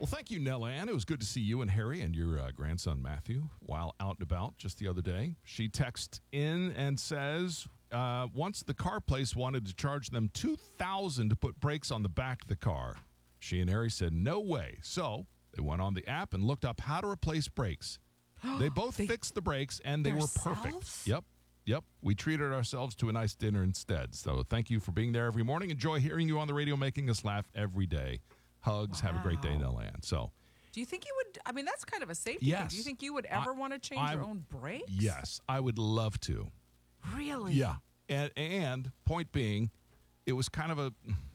Well, thank you, Nell Ann. It was good to see you and Harry and your grandson, Matthew, while out and about just the other day. She texts in and says, once the car place wanted to charge them $2,000 to put brakes on the back of the car. She and Harry said, no way. So they went on the app and looked up how to replace brakes. They both fixed the brakes, and they were perfect. Yep. We treated ourselves to a nice dinner instead. So thank you for being there every morning. Enjoy hearing you on the radio, making us laugh every day. Hugs. Wow. Have a great day, Nell Ann. So, do you think you would? I mean, that's kind of a safety thing. Do you think you would ever want to change your own brakes? Yes, I would love to. Really? Yeah. And point being, it was kind of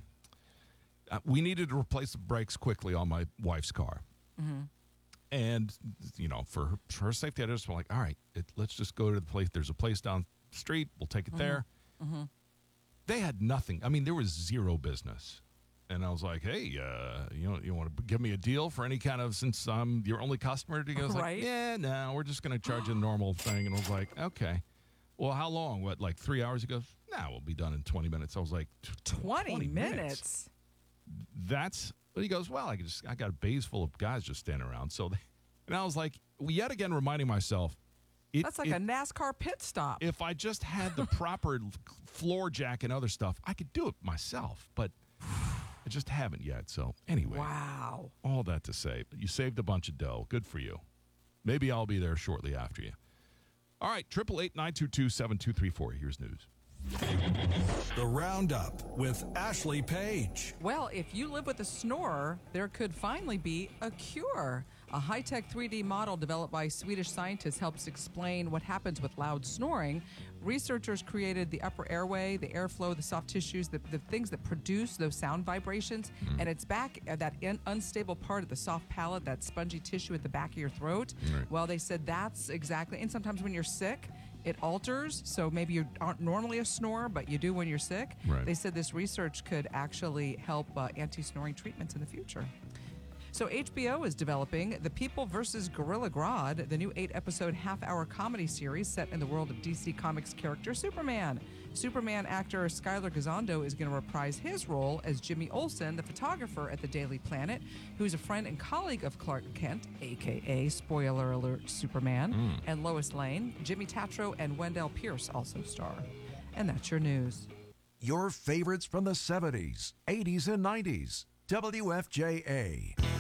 we needed to replace the brakes quickly on my wife's car. Mm-hmm. And, for her safety, I just went like, all right, let's just go to the place. There's a place down the street. We'll take it there. Mm-hmm. They had nothing. I mean, there was zero business. And I was like, hey, you want to give me a deal for any kind of, since I'm your only customer? He goes like, yeah, no, we're just going to charge you a normal thing. And I was like, okay. Well, how long? What, like 3 hours? He goes, we'll be done in 20 minutes. I was like, 20 minutes? But he goes, well, I got a base full of guys just standing around. And I was like, yet again, reminding myself. That's like a NASCAR pit stop. If I just had the proper floor jack and other stuff, I could do it myself. But I just haven't yet. So anyway. Wow. All that to say, you saved a bunch of dough. Good for you. Maybe I'll be there shortly after you. All right, 888-922-7234. Here's news. The Roundup with Ashley Page. Well, if you live with a snorer, there could finally be a cure. A high-tech 3D model developed by Swedish scientists helps explain what happens with loud snoring. Researchers created the upper airway, the airflow, the soft tissues, the things that produce those sound vibrations, and it's back at that unstable part of the soft palate, that spongy tissue at the back of your throat. Right. Well, they said that's exactly, and sometimes when you're sick, it alters, so maybe you aren't normally a snorer, but you do when you're sick. Right. They said this research could actually help anti-snoring treatments in the future. So HBO is developing The People vs. Gorilla Grodd, the new 8-episode half-hour comedy series set in the world of DC Comics character Superman. Superman actor Skylar Gisondo is going to reprise his role as Jimmy Olsen, the photographer at the Daily Planet, who's a friend and colleague of Clark Kent, a.k.a. spoiler alert, Superman, and Lois Lane. Jimmy Tatro and Wendell Pierce also star. And that's your news. Your favorites from the 70s, 80s, and 90s. WFJA.